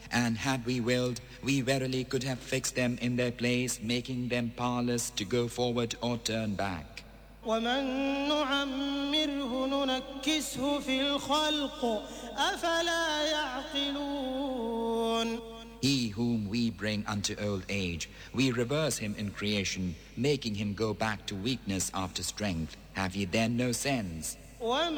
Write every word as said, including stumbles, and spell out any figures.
And had we willed, we verily could have fixed them in their place, making them powerless to go forward or turn back. ومن نعمره ننكسه في الخلق أفلا يعقلون. He whom we bring unto old age, we reverse him in creation, making him go back to weakness after strength. Have ye then no sense?